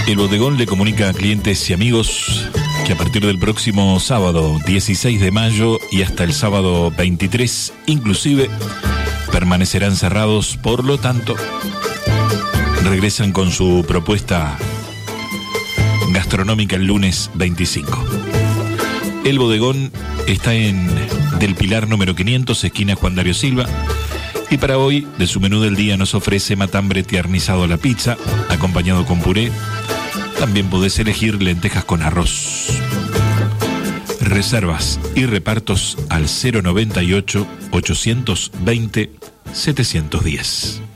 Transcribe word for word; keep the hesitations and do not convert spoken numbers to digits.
El bodegón le comunica a clientes y amigos que a partir del próximo sábado dieciséis de mayo y hasta el sábado veintitrés inclusive permanecerán cerrados, por lo tanto regresan con su propuesta gastronómica el lunes veinticinco. El bodegón está en Del Pilar número quinientos, esquina Juan Dario Silva. Y para hoy, de su menú del día, nos ofrece matambre tiernizado a la pizza, acompañado con puré. También podés elegir lentejas con arroz. Reservas y repartos al cero noventa y ocho, ochocientos veinte, setecientos diez.